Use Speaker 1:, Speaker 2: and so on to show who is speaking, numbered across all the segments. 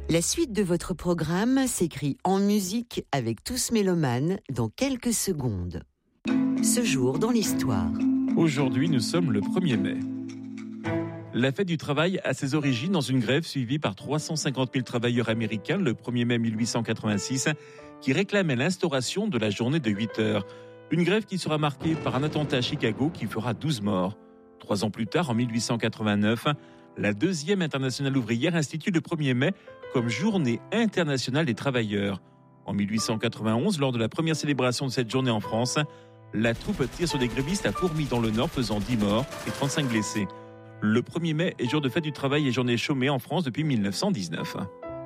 Speaker 1: La suite de votre programme s'écrit en musique avec Tous Mélomanes dans quelques secondes. Ce jour dans l'histoire.
Speaker 2: Aujourd'hui, nous sommes le 1er mai. La fête du travail a ses origines dans une grève suivie par 350 000 travailleurs américains le 1er mai 1886 qui réclamaient l'instauration de la journée de 8 heures. Une grève qui sera marquée par un attentat à Chicago qui fera 12 morts. 3 ans plus tard, en 1889, la deuxième internationale ouvrière institue le 1er mai comme journée internationale des travailleurs. En 1891, lors de la première célébration de cette journée en France, la troupe tire sur des grévistes à Fourmies dans le Nord, faisant 10 morts et 35 blessés. Le 1er mai est jour de fête du travail et journée chômée en France depuis 1919.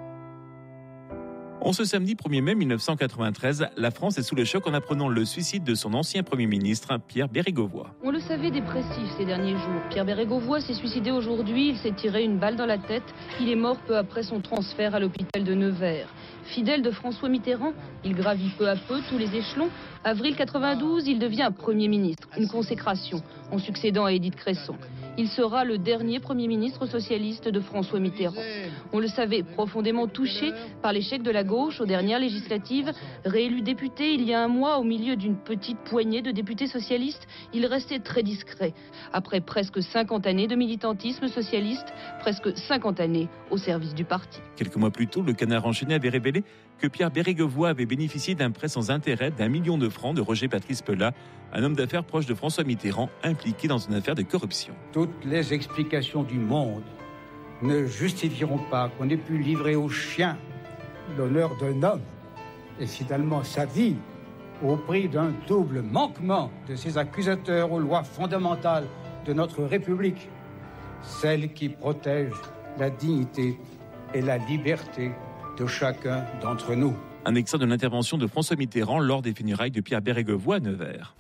Speaker 2: En ce samedi 1er mai 1993, la France est sous le choc en apprenant le suicide de son ancien Premier ministre, Pierre Bérégovoy.
Speaker 3: On le savait dépressif ces derniers jours. Pierre Bérégovoy s'est suicidé aujourd'hui, il s'est tiré une balle dans la tête. Il est mort peu après son transfert à l'hôpital de Nevers. Fidèle de François Mitterrand, il gravit peu à peu tous les échelons. Avril 92, il devient Premier ministre, une consécration, en succédant à Édith Cresson. Il sera le dernier Premier ministre socialiste de François Mitterrand. On le savait, profondément touché par l'échec de la gauche aux dernières législatives. Réélu député il y a un mois au milieu d'une petite poignée de députés socialistes, il restait très discret. Après presque 50 années de militantisme socialiste, presque 50 années au service du parti.
Speaker 2: Quelques mois plus tôt, le Canard enchaîné avait révélé que Pierre Bérégovoy avait bénéficié d'un prêt sans intérêt d'1 million de francs de Roger Patrice Pelat, un homme d'affaires proche de François Mitterrand, impliqué dans une affaire de corruption.
Speaker 4: Toutes les explications du monde ne justifieront pas qu'on ait pu livrer aux chiens l'honneur d'un homme et finalement sa vie au prix d'un double manquement de ses accusateurs aux lois fondamentales de notre République, celles qui protègent la dignité et la liberté de chacun d'entre nous.
Speaker 2: Un extrait de l'intervention de François Mitterrand lors des funérailles de Pierre Bérégovoy à Nevers.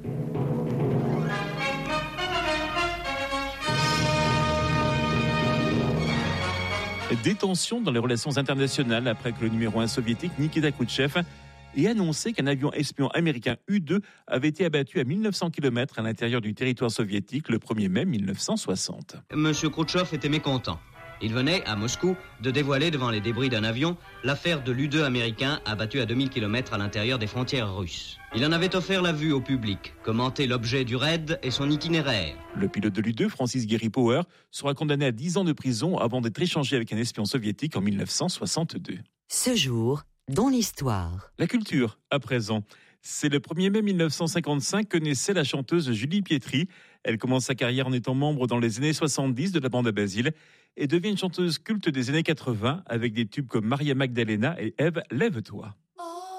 Speaker 2: Des tensions dans les relations internationales après que le numéro 1 soviétique Nikita Khrouchtchev ait annoncé qu'un avion espion américain U-2 avait été abattu à 1900 km à l'intérieur du territoire soviétique le 1er mai 1960.
Speaker 5: Monsieur Khrouchtchev était mécontent. Il venait, à Moscou, de dévoiler devant les débris d'un avion l'affaire de l'U-2 américain abattu à 2000 km à l'intérieur des frontières russes. Il en avait offert la vue au public, commenté l'objet du raid et son itinéraire.
Speaker 2: Le pilote de l'U-2, Francis Gary Power, sera condamné à 10 ans de prison avant d'être échangé avec un espion soviétique en 1962.
Speaker 1: Ce jour dans l'histoire.
Speaker 2: La culture, à présent. C'est le 1er mai 1955 que naissait la chanteuse Julie Pietri. Elle commence sa carrière en étant membre dans les années 70 de la bande à Basile et devient une chanteuse culte des années 80 avec des tubes comme Maria Magdalena et Ève, lève-toi.